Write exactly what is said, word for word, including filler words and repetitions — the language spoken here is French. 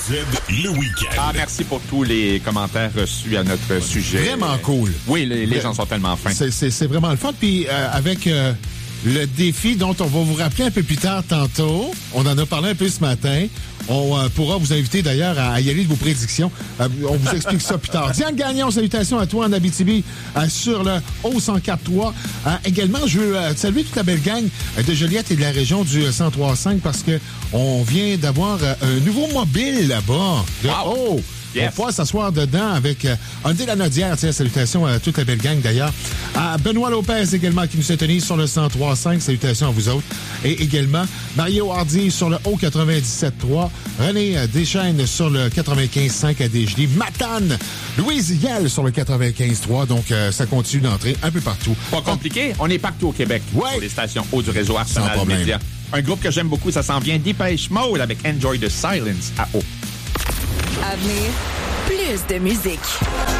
Z, le week-end. Ah, merci pour tous les commentaires reçus à notre sujet. Vraiment cool. Oui, les, les gens sont tellement fins. C'est, c'est, c'est vraiment le fun. Puis euh, avec euh, le défi dont on va vous rappeler un peu plus tard tantôt, on en a parlé un peu ce matin. On euh, pourra vous inviter d'ailleurs à, à y aller de vos prédictions. Euh, on vous explique ça plus tard. Diane Gagnon, salutations à toi en Abitibi euh, sur le O cent quatre trois. Euh, également, je veux euh, saluer toute la belle gang euh, de Joliette et de la région du cent trois cinq parce que on vient d'avoir euh, un nouveau mobile là-bas. De, wow. Oh! Yes. On va pouvoir s'asseoir dedans avec euh, Hyundai Lanaudière. Tiens, salutations à toute la belle gang d'ailleurs. À Benoît Lopez également qui nous syntonise sur le cent trois cinq. Salutations à vous autres. Et également Mario Hardy sur le O quatre-vingt-dix-sept trois. René Deschaines sur le quatre-vingt-quinze cinq à D J D. Matane, Louise Yel sur le quatre-vingt-quinze trois. Donc, euh, ça continue d'entrer un peu partout. Pas compliqué. On est partout au Québec. Ouais. Sur les stations haut du réseau Arsenal Sans Média. Un groupe que j'aime beaucoup, ça s'en vient Depeche Mode avec Enjoy the Silence à haut. À venir, plus de musique.